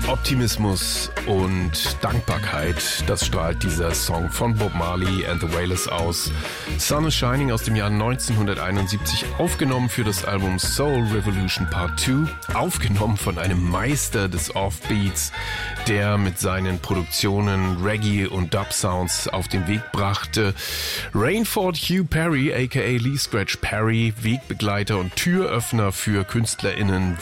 Optimismus und Dankbarkeit, das strahlt dieser Song von Bob Marley and the Wailers aus. Sun is Shining aus dem Jahr 1971, aufgenommen für das Album Soul Revolution Part 2, aufgenommen von einem Meister des Offbeats, der mit seinen Produktionen Reggae und Dub-Sounds auf den Weg brachte. Rainford Hugh Perry, aka Lee Scratch Perry, Wegbegleiter und Türöffner für KünstlerInnen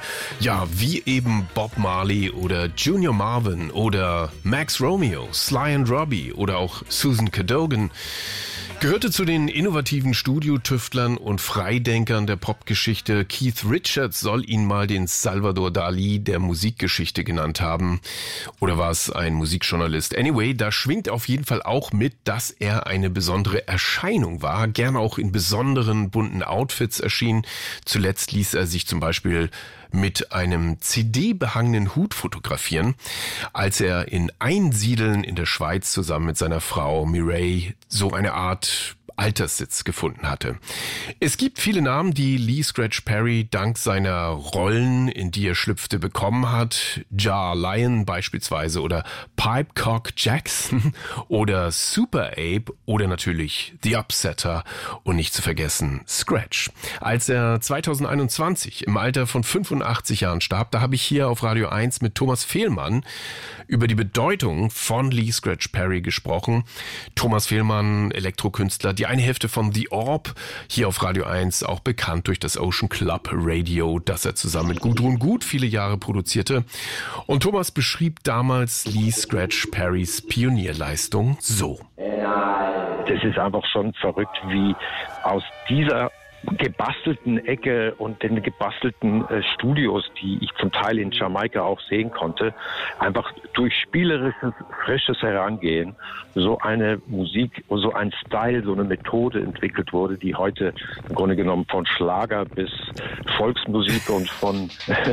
wie eben Bob Marley oder Junior Marvin oder Max Romeo, Sly and Robbie oder auch Susan Cadogan, gehörte zu den innovativen Studiotüftlern und Freidenkern der Popgeschichte. Keith Richards soll ihn mal den Salvador Dali der Musikgeschichte genannt haben. Oder war es ein Musikjournalist? Anyway, da schwingt auf jeden Fall auch mit, dass er eine besondere Erscheinung war, gerne auch in besonderen bunten Outfits erschien. Zuletzt ließ er sich zum Beispiel mit einem CD-behangenen Hut fotografieren, als er in Einsiedeln in der Schweiz zusammen mit seiner Frau Mireille so eine Art Alterssitz gefunden hatte. Es gibt viele Namen, die Lee Scratch Perry dank seiner Rollen, in die er schlüpfte, bekommen hat. Jar Lion beispielsweise oder Pipecock Jackson oder Super Ape oder natürlich The Upsetter und nicht zu vergessen Scratch. Als er 2021 im Alter von 85 Jahren starb, da habe ich hier auf Radio 1 mit Thomas Fehlmann über die Bedeutung von Lee Scratch Perry gesprochen. Thomas Fehlmann, Elektrokünstler, die eine Hälfte von The Orb, hier auf Radio 1, auch bekannt durch das Ocean Club Radio, das er zusammen mit Gudrun Gut viele Jahre produzierte. Und Thomas beschrieb damals Lee Scratch Perrys Pionierleistung so. Das ist einfach schon verrückt, wie aus dieser gebastelten Ecke und den gebastelten Studios, die ich zum Teil in Jamaika auch sehen konnte, einfach durch spielerisches, frisches Herangehen so eine Musik, so ein Style, so eine Methode entwickelt wurde, die heute im Grunde genommen von Schlager bis Volksmusik und von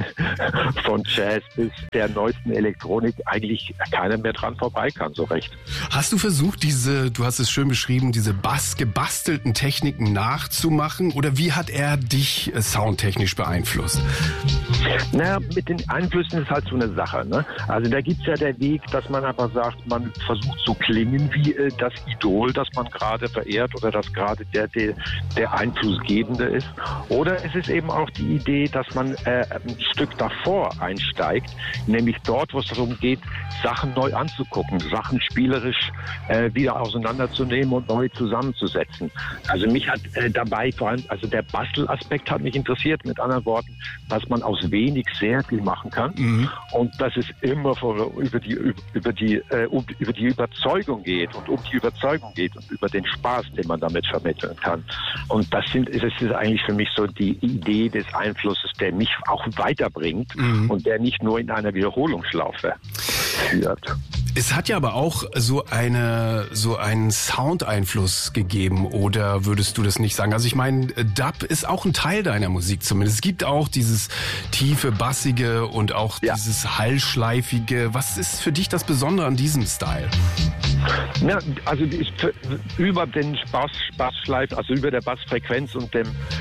Jazz bis der neuesten Elektronik eigentlich keiner mehr dran vorbei kann, so recht. Hast du versucht, du hast es schön beschrieben, diese gebastelten Techniken nachzumachen? Oder wie hat er dich soundtechnisch beeinflusst? Naja, mit den Einflüssen ist halt so eine Sache, ne? Also da gibt's ja der Weg, dass man einfach sagt, man versucht zu klingen wie das Idol, das man gerade verehrt oder das gerade der Einflussgebende ist. Oder es ist eben auch die Idee, dass man ein Stück davor einsteigt, nämlich dort, wo es darum geht, Sachen neu anzugucken, Sachen spielerisch wieder auseinanderzunehmen und neu zusammenzusetzen. Also mich hat dabei vor allem, also der Bastelaspekt hat mich interessiert, mit anderen Worten, dass man aus wenig sehr viel machen kann und dass es immer über die Überzeugung geht und um die Überzeugung geht und über den Spaß, den man damit vermitteln kann. Und das ist eigentlich für mich so die Idee des Einflusses, der mich auch weiterbringt und der nicht nur in einer Wiederholungsschlaufe führt. Es hat ja aber auch so einen Soundeinfluss gegeben, oder würdest du das nicht sagen? Also ich meine, Dub ist auch ein Teil deiner Musik zumindest. Es gibt auch dieses tiefe, bassige und auch dieses hallschleifige. Was ist für dich das Besondere an diesem Style? Ja, also über den Bassschleife, also über der Bassfrequenz und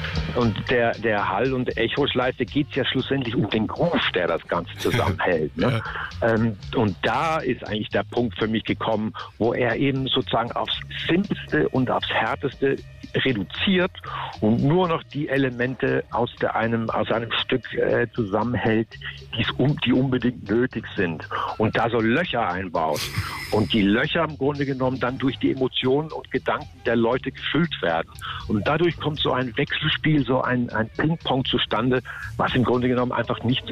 der Hall- und Echoschleife geht es ja schlussendlich um den Groove, der das Ganze zusammenhält. Ne? Und da ist eigentlich der Punkt für mich gekommen, wo er eben sozusagen aufs Simpelste und aufs Härteste reduziert und nur noch die Elemente aus einem Stück zusammenhält, die unbedingt nötig sind. Und da so Löcher einbaut. Und die Löcher im Grunde genommen dann durch die Emotionen und Gedanken der Leute gefüllt werden. Und dadurch kommt so ein Wechselspiel, so ein Ping-Pong zustande, was im Grunde genommen einfach nicht,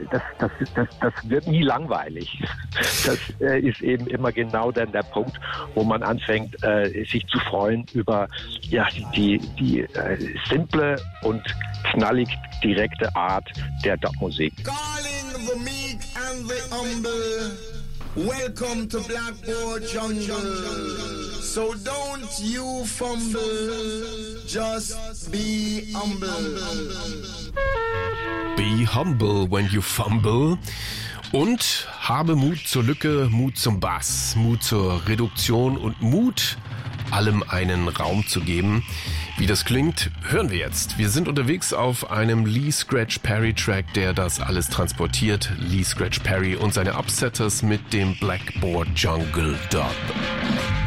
das wird nie langweilig. Das ist eben immer genau dann der Punkt, wo man anfängt, sich zu freuen über die simple und knallig direkte Art der Dub-Musik. Calling the meek and the humble. Welcome to Blackboard Jungle. So don't you fumble, just be humble. Be humble when you fumble. Und habe Mut zur Lücke, Mut zum Bass, Mut zur Reduktion und Mut, allem einen Raum zu geben. Wie das klingt, hören wir jetzt. Wir sind unterwegs auf einem Lee Scratch Perry Track, der das alles transportiert. Lee Scratch Perry und seine Upsetters mit dem Blackboard Jungle Dub.